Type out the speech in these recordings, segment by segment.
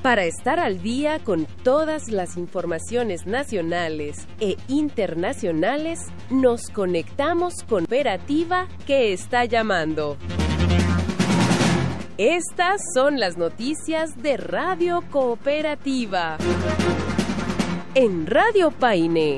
Para estar al día con todas las informaciones nacionales e internacionales, nos conectamos con Cooperativa que está llamando. Estas son las noticias de Radio Cooperativa. En Radio Paine.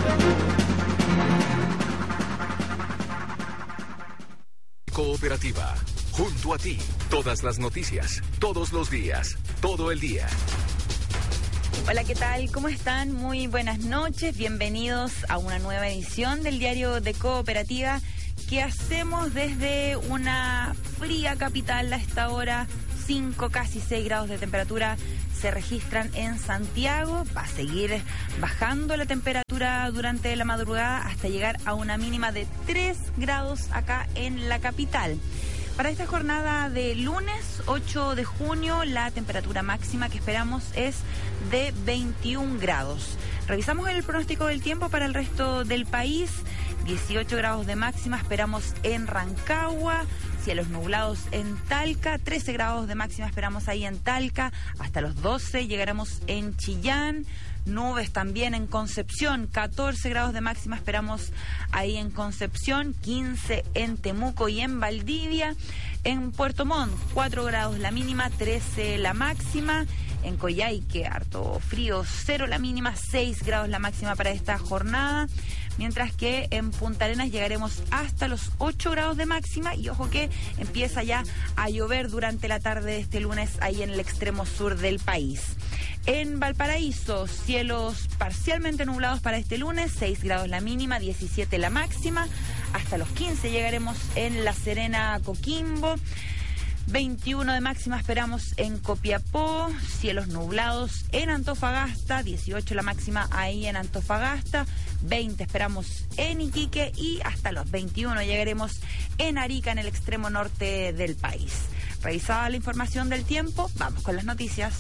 Cooperativa. Junto a ti, todas las noticias, todos los días, todo el día. Hola, ¿qué tal? ¿Cómo están? Muy buenas noches. Bienvenidos a una nueva edición del Diario de Cooperativa que hacemos desde una fría capital a esta hora. 5, casi 6 grados de temperatura se registran en Santiago. Va a seguir bajando la temperatura durante la madrugada hasta llegar a una mínima de 3 grados acá en la capital. Para esta jornada de lunes 8 de junio, la temperatura máxima que esperamos es de 21 grados. Revisamos el pronóstico del tiempo para el resto del país. 18 grados de máxima esperamos en Rancagua, cielos nublados en Talca, 13 grados de máxima esperamos ahí en Talca, hasta los 12 llegaremos en Chillán. Nubes también en Concepción, 14 grados de máxima esperamos ahí en Concepción, 15 en Temuco y en Valdivia. En Puerto Montt, 4 grados la mínima, 13 la máxima. En Coyhaique, harto frío, 0 la mínima, 6 grados la máxima para esta jornada. Mientras que en Punta Arenas llegaremos hasta los 8 grados de máxima y ojo que empieza ya a llover durante la tarde de este lunes ahí en el extremo sur del país. En Valparaíso, cielos parcialmente nublados para este lunes, 6 grados la mínima, 17 la máxima, hasta los 15 llegaremos en La Serena, Coquimbo. 21 de máxima esperamos en Copiapó, cielos nublados en Antofagasta, 18 la máxima ahí en Antofagasta, 20 esperamos en Iquique y hasta los 21 llegaremos en Arica, en el extremo norte del país. Revisada la información del tiempo, vamos con las noticias.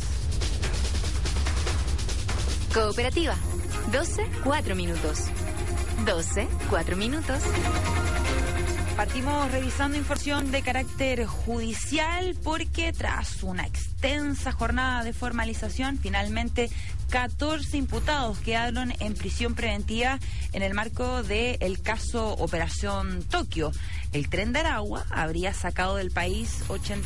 Cooperativa, 12, 4 minutos. 12, 4 minutos. Partimos revisando información de carácter judicial porque tras una extensa jornada de formalización, finalmente 14 imputados quedaron en prisión preventiva en el marco del caso Operación Tokio. El Tren de Aragua habría sacado del país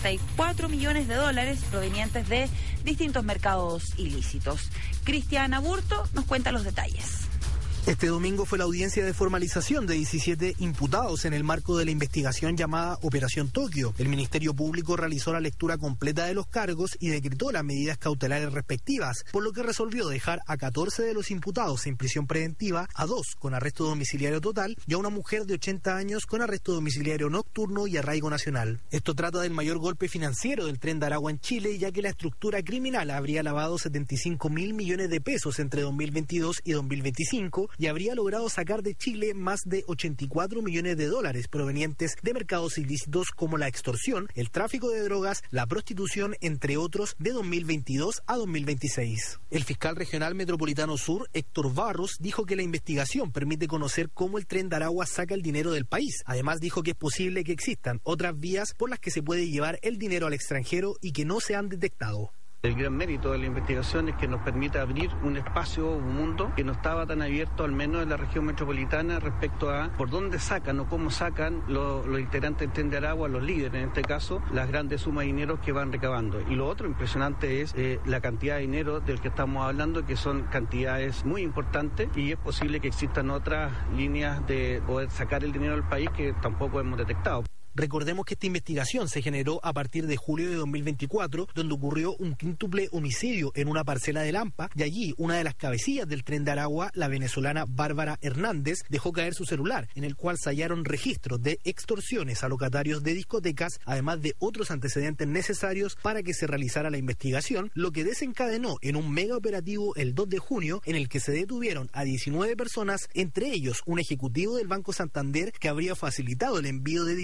84 millones de dólares provenientes de distintos mercados ilícitos. Cristian Aburto nos cuenta los detalles. Este domingo fue la audiencia de formalización de 17 imputados en el marco de la investigación llamada Operación Tokio. El Ministerio Público realizó la lectura completa de los cargos y decretó las medidas cautelares respectivas, por lo que resolvió dejar a 14 de los imputados en prisión preventiva, a 2 con arresto domiciliario total y a una mujer de 80 años con arresto domiciliario nocturno y arraigo nacional. Esto trata del mayor golpe financiero del Tren de Aragua en Chile, ya que la estructura criminal habría lavado 75.000 millones de pesos entre 2022 y 2025 y habría logrado sacar de Chile más de 84 millones de dólares provenientes de mercados ilícitos como la extorsión, el tráfico de drogas, la prostitución, entre otros, de 2022 a 2026. El fiscal regional metropolitano sur, Héctor Barros, dijo que la investigación permite conocer cómo el Tren de Aragua saca el dinero del país. Además, dijo que es posible que existan otras vías por las que se puede llevar el dinero al extranjero y que no se han detectado. El gran mérito de la investigación es que nos permite abrir un espacio, un mundo que no estaba tan abierto, al menos en la región metropolitana, respecto a por dónde sacan o cómo sacan los integrantes del Tren de Aragua, los líderes en este caso, las grandes sumas de dinero que van recabando. Y lo otro impresionante es la cantidad de dinero del que estamos hablando, que son cantidades muy importantes y es posible que existan otras líneas de poder sacar el dinero del país que tampoco hemos detectado. Recordemos que esta investigación se generó a partir de julio de 2024, donde ocurrió un quíntuple homicidio en una parcela de Lampa, y allí una de las cabecillas del Tren de Aragua, la venezolana Bárbara Hernández, dejó caer su celular, en el cual se hallaron registros de extorsiones a locatarios de discotecas, además de otros antecedentes necesarios para que se realizara la investigación, lo que desencadenó en un mega operativo el 2 de junio, en el que se detuvieron a 19 personas, entre ellos un ejecutivo del Banco Santander que habría facilitado el envío de dinero en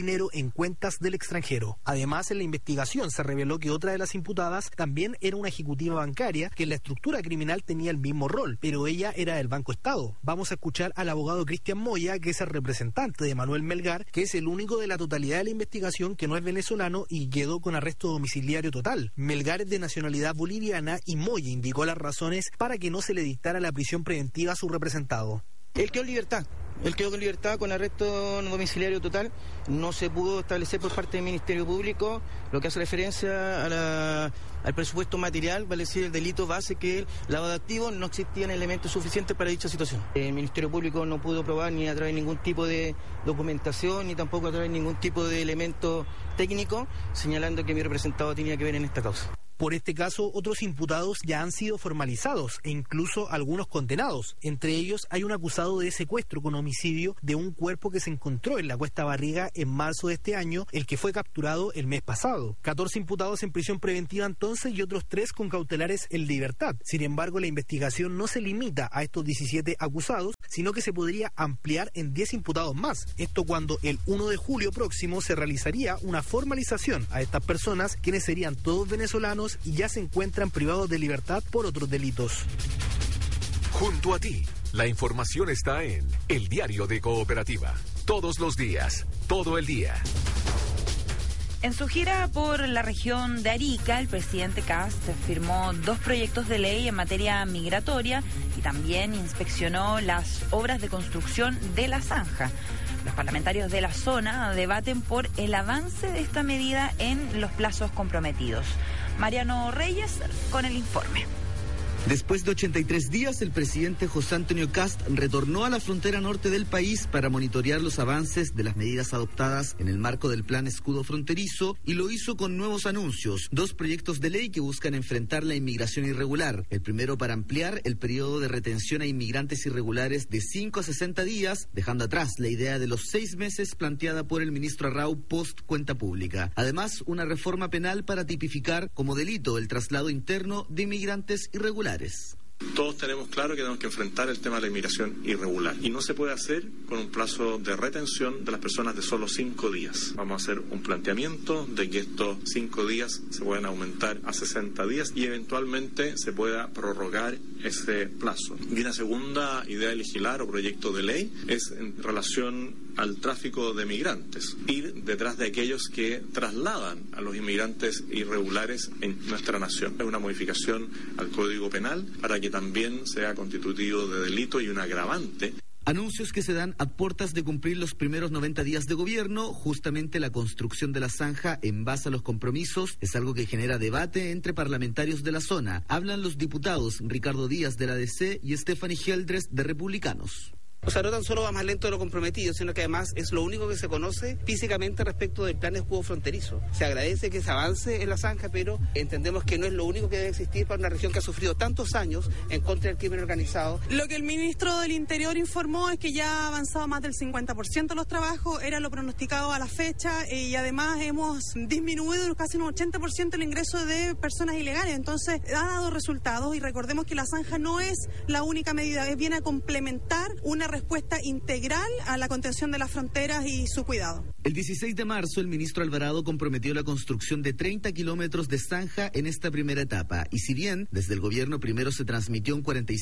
en cuentas del extranjero. Además, en la investigación se reveló que otra de las imputadas también era una ejecutiva bancaria que en la estructura criminal tenía el mismo rol, pero ella era del Banco Estado. Vamos a escuchar al abogado Cristian Moya, que es el representante de Manuel Melgar, que es el único de la totalidad de la investigación que no es venezolano y quedó con arresto domiciliario total. Melgar es de nacionalidad boliviana y Moya indicó las razones para que no se le dictara la prisión preventiva a su representado. Él quedó en libertad. Él quedó con libertad con arresto domiciliario total. No se pudo establecer por parte del Ministerio Público lo que hace referencia al presupuesto material, vale decir, el delito base, que el lavado de activos. No existían elementos suficientes para dicha situación. El Ministerio Público no pudo probar ni a través de ningún tipo de documentación, ni tampoco a través de ningún tipo de elemento técnico, señalando que mi representado tenía que ver en esta causa. Por este caso, otros imputados ya han sido formalizados e incluso algunos condenados. Entre ellos hay un acusado de secuestro con homicidio de un cuerpo que se encontró en la Cuesta Barriga en marzo de este año, el que fue capturado el mes pasado. 14 imputados en prisión preventiva entonces y otros 3 con cautelares en libertad. Sin embargo, la investigación no se limita a estos 17 acusados, sino que se podría ampliar en 10 imputados más. Esto cuando el 1 de julio próximo se realizaría una formalización a estas personas, quienes serían todos venezolanos y ya se encuentran privados de libertad por otros delitos. Junto a ti, la información está en El Diario de Cooperativa. Todos los días, todo el día. En su gira por la región de Arica, el presidente Kast firmó 2 proyectos de ley en materia migratoria y también inspeccionó las obras de construcción de la zanja. Los parlamentarios de la zona debaten por el avance de esta medida en los plazos comprometidos. Mariano Reyes con el informe. Después de 83 días, el presidente José Antonio Kast retornó a la frontera norte del país para monitorear los avances de las medidas adoptadas en el marco del Plan Escudo Fronterizo, y lo hizo con nuevos anuncios: 2 proyectos de ley que buscan enfrentar la inmigración irregular. El primero para ampliar el periodo de retención a inmigrantes irregulares de 5 a 60 días, dejando atrás la idea de los 6 meses planteada por el ministro Arrau post cuenta pública. Además, una reforma penal para tipificar como delito el traslado interno de inmigrantes irregulares. Todos tenemos claro que tenemos que enfrentar el tema de la inmigración irregular y no se puede hacer con un plazo de retención de las personas de solo 5 días. Vamos a hacer un planteamiento de que estos 5 días se puedan aumentar a 60 días y eventualmente se pueda prorrogar ese plazo. Y una segunda idea de legislar o proyecto de ley es en relación al tráfico de migrantes, ir detrás de aquellos que trasladan a los inmigrantes irregulares en nuestra nación. Es una modificación al Código Penal para que también sea constitutivo de delito y un agravante. Anuncios que se dan a puertas de cumplir los primeros 90 días de gobierno. Justamente la construcción de la zanja en base a los compromisos es algo que genera debate entre parlamentarios de la zona. Hablan los diputados Ricardo Díaz de la DC y Stephanie Geldres de Republicanos. O sea, no tan solo va más lento de lo comprometido, sino que además es lo único que se conoce físicamente respecto del plan de escudo fronterizo. Se agradece que se avance en la zanja, pero entendemos que no es lo único que debe existir para una región que ha sufrido tantos años en contra del crimen organizado. Lo que el ministro del Interior informó es que ya ha avanzado más del 50% los trabajos, era lo pronosticado a la fecha, y además hemos disminuido casi un 80% el ingreso de personas ilegales. Entonces, ha dado resultados, y recordemos que la zanja no es la única medida, viene a complementar una respuesta integral a la contención de las fronteras y su cuidado. El 16 de marzo, el ministro Alvarado comprometió la construcción de 30 kilómetros de zanja en esta primera etapa. Y si bien desde el gobierno primero se transmitió un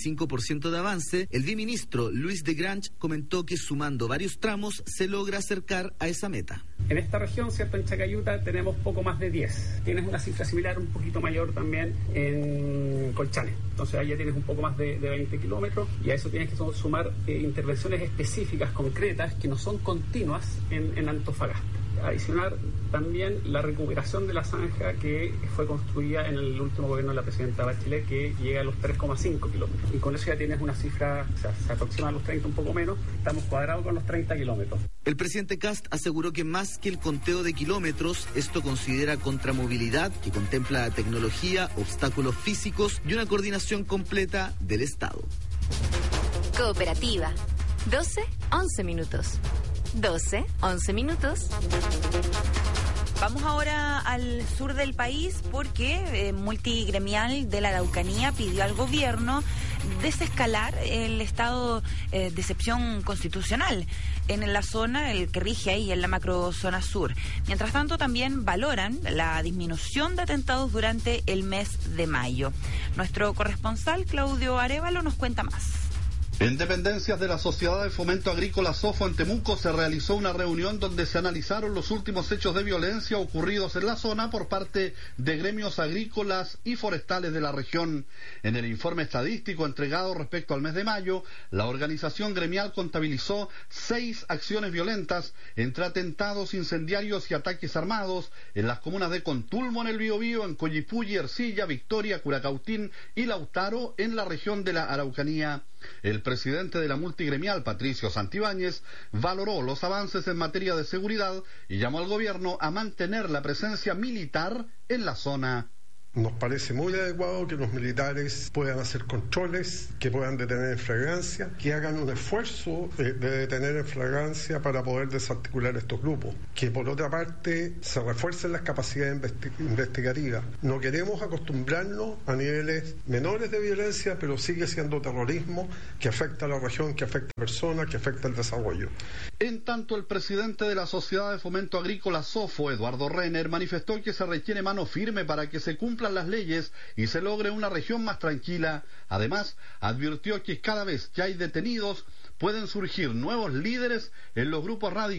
45% de avance, el viceministro Luis de Grange comentó que sumando varios tramos se logra acercar a esa meta. En esta región, ¿cierto? En Chacayuta tenemos poco más de 10. Tienes una cifra similar, un poquito mayor también en Colchane. Entonces ahí ya tienes un poco más de 20 kilómetros, y a eso tienes que sumar intervenciones específicas, concretas, que no son continuas en Antofagasta. Adicionar también la recuperación de la zanja que fue construida en el último gobierno de la presidenta Bachelet, que llega a los 3,5 kilómetros. Y con eso ya tienes una cifra, o sea, se aproxima a los 30, un poco menos. Estamos cuadrados con los 30 kilómetros. El presidente Kast aseguró que más que el conteo de kilómetros, esto considera contramovilidad, que contempla tecnología, obstáculos físicos y una coordinación completa del Estado. Cooperativa. 12-11 minutos. 12-11 minutos. Vamos ahora al sur del país porque Multigremial de la Araucanía pidió al gobierno desescalar el estado de excepción constitucional en la zona, el que rige ahí en la macrozona sur. Mientras tanto, también valoran la disminución de atentados durante el mes de mayo. Nuestro corresponsal Claudio Arévalo nos cuenta más. En dependencias de la Sociedad de Fomento Agrícola SOFO en Temuco se realizó una reunión donde se analizaron los últimos hechos de violencia ocurridos en la zona por parte de gremios agrícolas y forestales de la región. En el informe estadístico entregado respecto al mes de mayo, la organización gremial contabilizó 6 acciones violentas entre atentados incendiarios y ataques armados en las comunas de Contulmo en el Biobío, en Collipulli, Ercilla, Victoria, Curacautín y Lautaro en la región de la Araucanía. El presidente de la multigremial, Patricio Santibáñez, valoró los avances en materia de seguridad y llamó al gobierno a mantener la presencia militar en la zona. Nos parece muy adecuado que los militares puedan hacer controles, que puedan detener en flagrancia, que hagan un esfuerzo de detener en flagrancia para poder desarticular estos grupos, que por otra parte se refuercen las capacidades investigativas. No queremos acostumbrarnos a niveles menores de violencia, pero sigue siendo terrorismo que afecta a la región, que afecta a personas, que afecta al desarrollo. En tanto, el presidente de la Sociedad de Fomento Agrícola SOFO, Eduardo Renner, manifestó que se requiere mano firme para que se cumplan las leyes y se logre una región más tranquila. Además, advirtió que cada vez que hay detenidos pueden surgir nuevos líderes en los grupos radicales